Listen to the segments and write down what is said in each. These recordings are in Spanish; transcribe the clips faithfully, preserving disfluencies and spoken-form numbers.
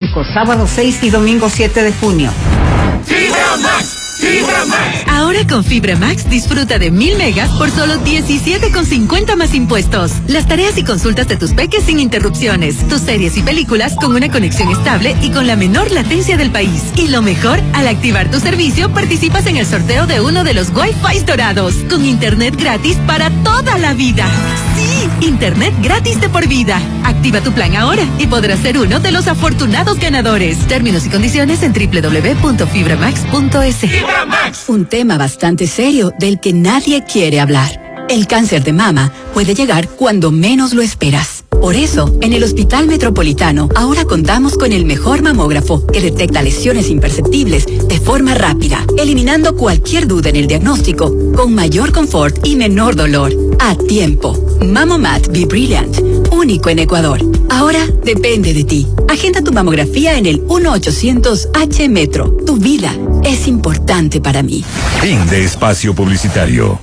cinco, sábado seis y domingo siete de junio. Fibra Max. Fibra Max. Ahora con Fibra Max disfruta de mil megas por solo diecisiete con cincuenta más impuestos. Las tareas y consultas de tus peques sin interrupciones. Tus series y películas con una conexión estable y con la menor latencia del país. Y lo mejor, al activar tu servicio participas en el sorteo de uno de los Wi-Fi dorados. Con internet gratis para toda la vida. Sí, internet gratis de por vida. Activa tu plan ahora y podrás ser uno de los afortunados ganadores. Términos y condiciones en doble u doble u doble u punto fibra max punto es. Un tema bastante serio del que nadie quiere hablar. El cáncer de mama puede llegar cuando menos lo esperas. Por eso, en el Hospital Metropolitano, ahora contamos con el mejor mamógrafo que detecta lesiones imperceptibles de forma rápida, eliminando cualquier duda en el diagnóstico, con mayor confort y menor dolor. A tiempo. Mamomat Be Brilliant, único en Ecuador. Ahora depende de ti. Agenda tu mamografía en el uno ochocientos H Metro. Tu vida es importante para mí. Fin de espacio publicitario.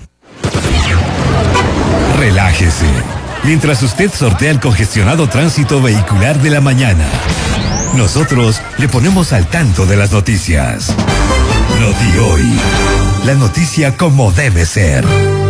Relájese mientras usted sortea el congestionado tránsito vehicular de la mañana. Nosotros le ponemos al tanto de las noticias. Noti Hoy, la noticia como debe ser.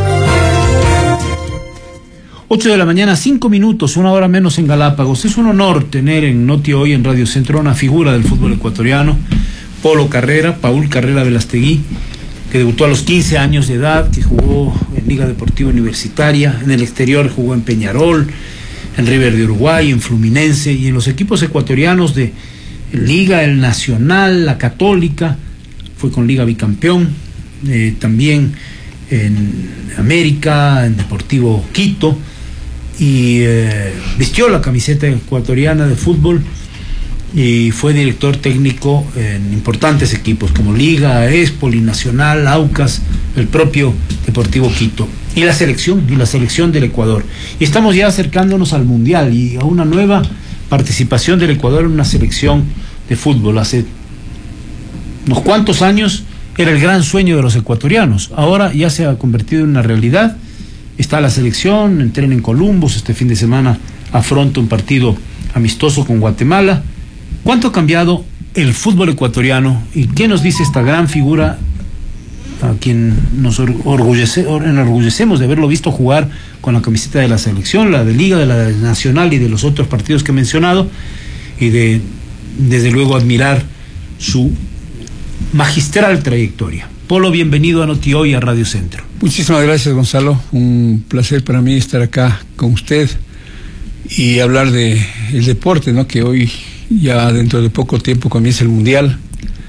ocho de la mañana, cinco minutos, una hora menos en Galápagos. Es un honor tener en Noti Hoy, en Radio Centro, una figura del fútbol ecuatoriano, Polo Carrera, Paul Carrera Velastegui, que debutó a los quince años de edad, que jugó en Liga Deportiva Universitaria, en el exterior jugó en Peñarol, en River de Uruguay, en Fluminense y en los equipos ecuatorianos de Liga, el Nacional, la Católica, fue con Liga bicampeón, eh, también en América, en Deportivo Quito, y eh, vistió la camiseta ecuatoriana de fútbol y fue director técnico en importantes equipos como Liga, Espoli, Nacional, Aucas, el propio Deportivo Quito y la selección y la selección del Ecuador. Y estamos ya acercándonos al Mundial y a una nueva participación del Ecuador en una selección de fútbol. Hace unos cuantos años era el gran sueño de los ecuatorianos, ahora ya se ha convertido en una realidad. Está la selección, entrena en Columbus, este fin de semana afronta un partido amistoso con Guatemala. ¿Cuánto ha cambiado el fútbol ecuatoriano y qué nos dice esta gran figura a quien nos orgullece, enorgullecemos de haberlo visto jugar con la camiseta de la selección, la de Liga, de la Nacional y de los otros partidos que he mencionado, y de desde luego admirar su magistral trayectoria? Polo, bienvenido a Noti Hoy, a Radio Centro. Muchísimas gracias, Gonzalo. Un placer para mí estar acá con usted y hablar de el deporte, ¿no? Que hoy, ya dentro de poco tiempo, comienza el Mundial.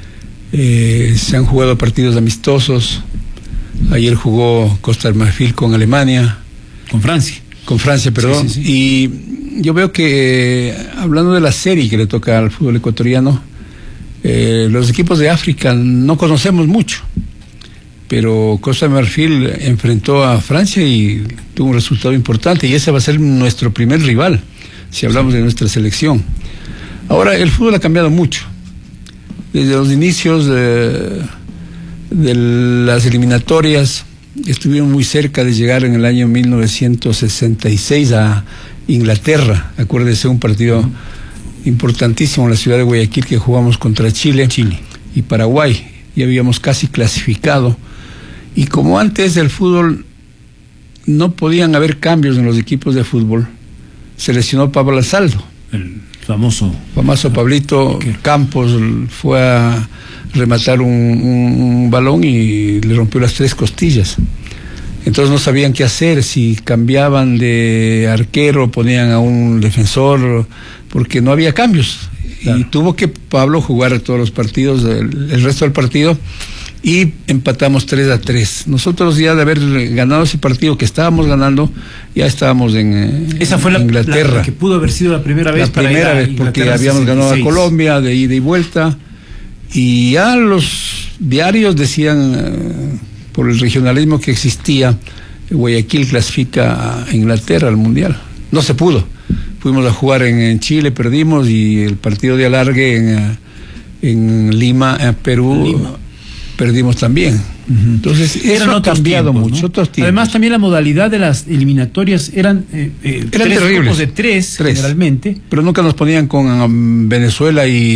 Eh, se han jugado partidos amistosos. Ayer jugó Costa de Marfil con Alemania. Con Francia. Con Francia, perdón. Sí, sí, sí. Y yo veo que, eh, hablando de la serie que le toca al fútbol ecuatoriano, eh, los equipos de África no conocemos mucho. Pero Costa de Marfil enfrentó a Francia y tuvo un resultado importante, y ese va a ser nuestro primer rival, si hablamos de nuestra selección. Ahora, el fútbol ha cambiado mucho. Desde los inicios de, de las eliminatorias, estuvieron muy cerca de llegar en el año mil novecientos sesenta y seis a Inglaterra. Acuérdese, un partido importantísimo en la ciudad de Guayaquil, que jugamos contra Chile, Chile y Paraguay. Ya habíamos casi clasificado. Y como antes del fútbol no podían haber cambios en los equipos de fútbol, se lesionó Pablo Asaldo. El famoso. Famoso Pablito Campos fue a rematar un, un, un balón y le rompió las tres costillas. Entonces no sabían qué hacer, si cambiaban de arquero, ponían a un defensor, porque no había cambios. Claro. Y tuvo que Pablo jugar todos los partidos, el, el resto del partido, y empatamos tres a tres. Nosotros, ya de haber ganado ese partido que estábamos ganando, ya estábamos en Esa fue la, Inglaterra. La que pudo haber sido la primera vez. La para primera vez, porque habíamos ganado a Colombia de ida y vuelta, y ya los diarios decían, eh, por el regionalismo que existía, Guayaquil clasifica a Inglaterra al Mundial. No se pudo. Fuimos a jugar en, en Chile, perdimos, y el partido de alargue en, en Lima, en Perú, Lima. perdimos también. Uh-huh. Entonces, eso eran ha cambiado tiempos, mucho, ¿no? Otros tiempos. Además, también la modalidad de las eliminatorias eran, eh, eh, eran tres terribles. grupos de tres, tres, generalmente. Pero nunca nos ponían con um, Venezuela y